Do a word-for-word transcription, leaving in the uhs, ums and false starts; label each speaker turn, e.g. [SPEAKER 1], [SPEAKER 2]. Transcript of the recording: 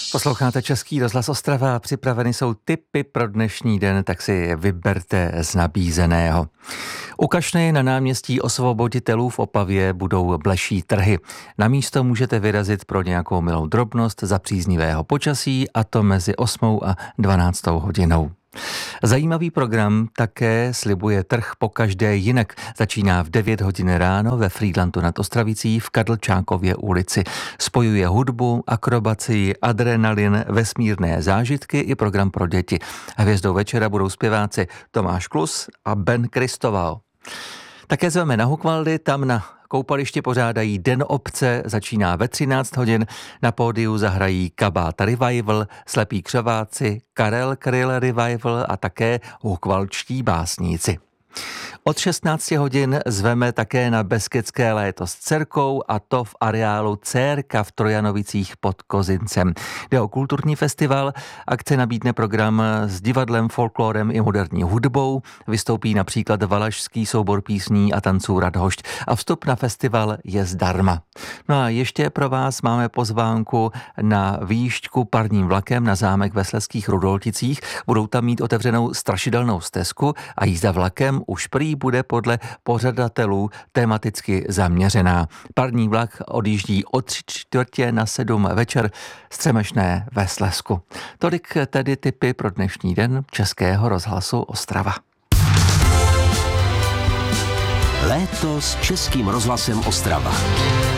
[SPEAKER 1] Posloucháte Český rozhlas Ostrava, připraveny jsou tipy pro dnešní den, tak si je vyberte z nabízeného. U Kašny na náměstí Osvoboditelů v Opavě budou bleší trhy. Na místo můžete vyrazit pro nějakou milou drobnost za příznivého počasí, a to mezi osmou a dvanáctou hodinou. Zajímavý program také slibuje trh pokaždé jinak. Začíná v devět hodin ráno ve Frýdlantu nad Ostravicí v Kadlčákově ulici. Spojuje hudbu, akrobaci, adrenalin, vesmírné zážitky i program pro děti. Hvězdou večera budou zpěváci Tomáš Klus a Ben Kristoval. Také zveme na Hukvaldy, tam na koupaliště pořádají Den obce, začíná ve třináct hodin, na pódiu zahrají Kabát Revival, Slepí křováci, Karel Kryl Revival a také hukvaldští básníci. Od šestnácti hodin zveme také na Beskydské léto s dcerkou, a to v areálu Cérka v Trojanovicích pod Kozincem. Jde o kulturní festival, akce nabídne program s divadlem, folklorem i moderní hudbou, vystoupí například valašský soubor písní a tanců Radhošť a vstup na festival je zdarma. No a ještě pro vás máme pozvánku na výjížďku parním vlakem na zámek ve Slezských Rudolticích. Budou tam mít otevřenou strašidelnou stezku a jízda vlakem už prý bude podle pořadatelů tematicky zaměřená. Parní vlak odjíždí o tři čtvrtě na sedm večer z Třemešné ve Slezsku. Tolik tedy tipy pro dnešní den Českého rozhlasu Ostrava.
[SPEAKER 2] Léto s Českým rozhlasem Ostrava.